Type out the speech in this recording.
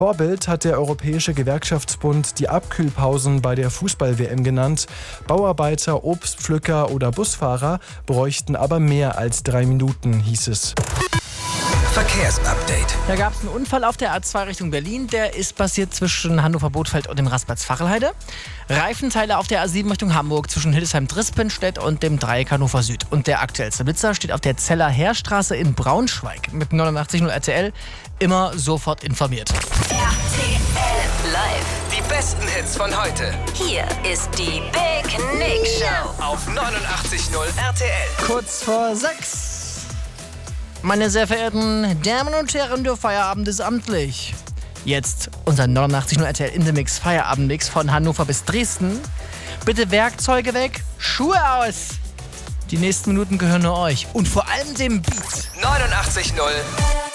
Vorbild hat der Europäische Gewerkschaftsbund die Abkühlpausen bei der Fußball-WM genannt. Bauarbeiter, Obstpflücker oder Busfahrer bräuchten aber mehr als 3 Minuten, hieß es. Verkehrsupdate. Da gab es einen Unfall auf der A2 Richtung Berlin. Der ist passiert zwischen Hannover-Bothfeld und dem Raspatz-Fachelheide. Reifenteile auf der A7 Richtung Hamburg zwischen Hildesheim-Drispenstedt und dem Dreieck Hannover Süd. Und der aktuellste Blitzer steht auf der Zeller Heerstraße in Braunschweig. Mit 89.0 RTL immer sofort informiert. RTL Live. Die besten Hits von heute. Hier ist die Big Nick Show. Auf 89.0 RTL. Kurz vor 6. Meine sehr verehrten Damen und Herren, der Feierabend ist amtlich. Jetzt unser 89.0 RTL in the Mix Feierabendmix von Hannover bis Dresden. Bitte Werkzeuge weg, Schuhe aus. Die nächsten Minuten gehören nur euch und vor allem dem Beat. 89.0